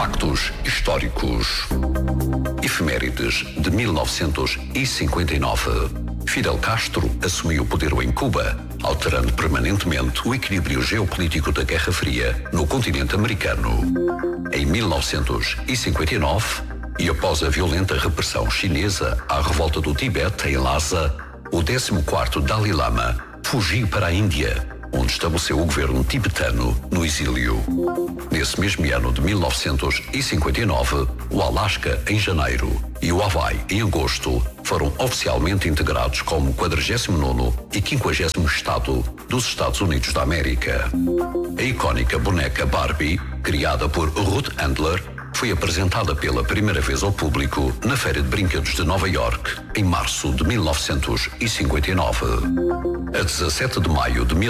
Factos históricos. Efemérides de 1959. Fidel Castro assumiu o poder em Cuba, alterando permanentemente o equilíbrio geopolítico da Guerra Fria no continente americano. Em 1959, e após a violenta repressão chinesa à revolta do Tibete em Lhasa, o 14º Dalai Lama fugiu para a Índia, onde estabeleceu o governo tibetano no exílio. Nesse mesmo ano de 1959, o Alasca em janeiro e o Hawaii em agosto foram oficialmente integrados como 49º e 50º Estado dos Estados Unidos da América. A icónica boneca Barbie, criada por Ruth Handler, foi apresentada pela primeira vez ao público na Feira de Brinquedos de Nova York, em março de 1959. A 17 de maio de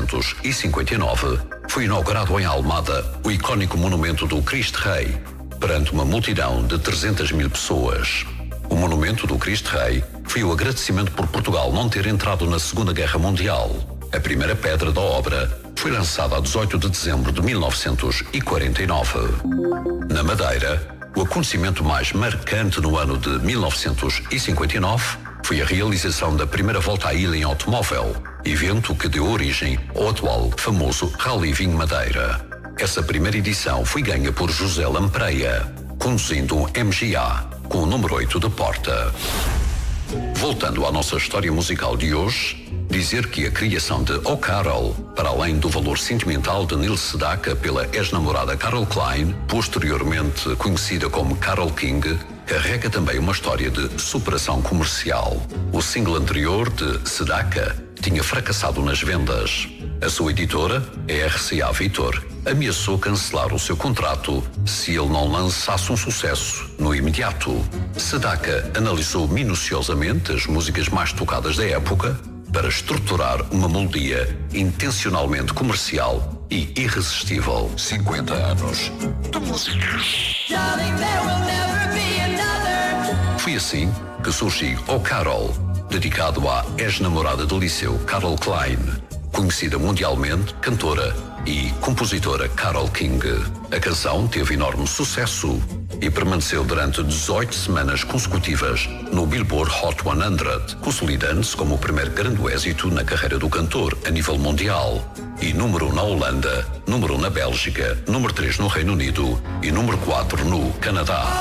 1959, foi inaugurado em Almada o icónico monumento do Cristo Rei, perante uma multidão de 300 mil pessoas. O monumento do Cristo Rei foi o agradecimento por Portugal não ter entrado na Segunda Guerra Mundial. A primeira pedra da obra foi lançada a 18 de dezembro de 1949. Na Madeira, o acontecimento mais marcante no ano de 1959 foi a realização da primeira volta à ilha em automóvel, evento que deu origem ao atual famoso Rally Vinho Madeira. Essa primeira edição foi ganha por José Lampreia, conduzindo um MGA com o número 8 de porta. Voltando à nossa história musical de hoje, dizer que a criação de O Carol, para além do valor sentimental de Neil Sedaka pela ex-namorada Carol Klein, posteriormente conhecida como Carole King, carrega também uma história de superação comercial. O single anterior de Sedaka tinha fracassado nas vendas. A sua editora, a RCA Victor, ameaçou cancelar o seu contrato se ele não lançasse um sucesso no imediato. Sedaka analisou minuciosamente as músicas mais tocadas da época para estruturar uma melodia intencionalmente comercial e irresistível. 50 anos de música. Foi assim que surgiu O Carol, dedicado à ex-namorada do liceu Carol Klein, conhecida mundialmente cantora e compositora Carole King. A canção teve enorme sucesso e permaneceu durante 18 semanas consecutivas no Billboard Hot 100, consolidando-se como o primeiro grande êxito na carreira do cantor a nível mundial. E número 1 na Holanda, número 1 na Bélgica, número 3 no Reino Unido e número 4 no Canadá.